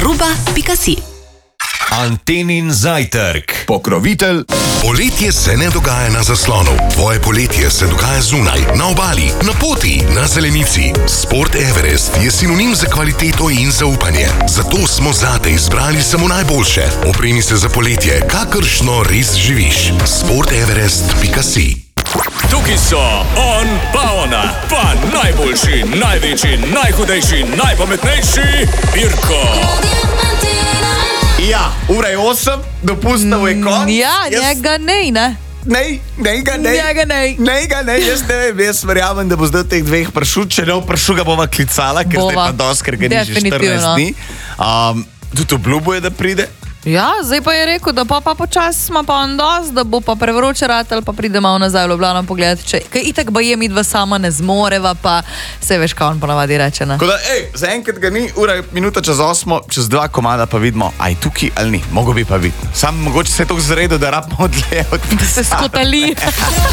ruba.si. Antenin zajtrk. Pokrovitelj. Poletje se ne dogaja na zaslonu. Tvoje poletje se dogaja zunaj, na obali, na poti, na zelenici. Sport Everest je sinonim za kvaliteto in zaupanje. Zato smo zate izbrali samo najboljše. Opremi se za poletje, kakršno res živiš. sporteverest.si. Tukaj so on pa ona, pa najboljši, največji, najhudejši, najpametnejši Pirko. Ja, ura je 8, dopustno je konc. Ja, njega ne. Njega ne, jaz ne vem, jaz verjamem, da bo zdaj teh dveh pršut, če ne pršu ga bova klicala, ker zdaj pa dosti, ker ga ni že 14 dni. Tudi obljubuje, da pride. Ja, zdaj pa je rekel, da pa počas smo pa on dost, da bo pa prevroče ratel, pa pride malo nazaj v Ljubljano pogledati, če itak ba je midva sama ne zmoreva, pa se veš, kaj on ponavadi reče, ne? Tako da, zaenkrat ga ni, ura je minuta čez 8, čez 2 komada pa vidimo, aj tukaj ali ni, mogo bi pa biti. Sam mogoče se je toliko zredo, da rabimo dlje od Da se skotali.